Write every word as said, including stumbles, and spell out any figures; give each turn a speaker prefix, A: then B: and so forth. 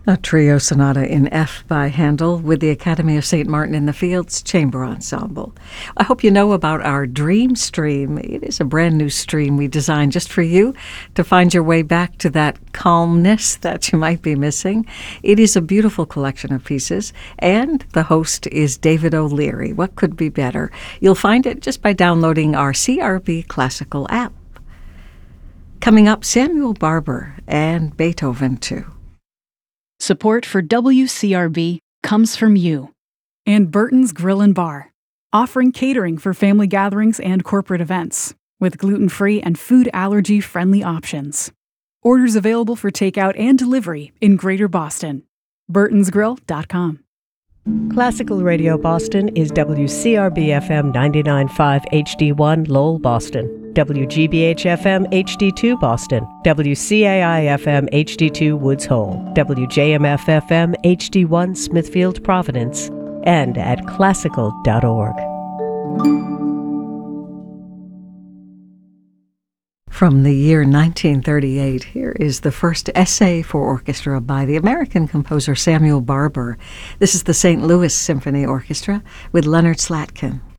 A: A trio sonata in F by Handel with the Academy of Saint Martin in the Fields Chamber Ensemble. I hope you know about our Dream Stream. It is a brand new stream we designed just for you to find your way back to that calmness that you might be missing. It is a beautiful collection of pieces, and the host is David O'Leary. What could be better? You'll find it just by downloading our C R B Classical app. Coming up, Samuel Barber and Beethoven too.
B: Support for W C R B comes from you.
C: And Burton's Grill and Bar, offering catering for family gatherings and corporate events, with gluten-free and food allergy-friendly options. Orders available for takeout and delivery in Greater Boston. burtons grill dot com.
D: Classical Radio Boston is W C R B F M ninety-nine point five H D one Lowell, Boston, W G B H F M H D two Boston, W C A I F M H D two Woods Hole, W J M F F M H D one Smithfield, Providence, and at classical dot org.
A: From the year nineteen thirty-eight, here is the first essay for orchestra by the American composer Samuel Barber. This is the Saint Louis Symphony Orchestra with Leonard Slatkin.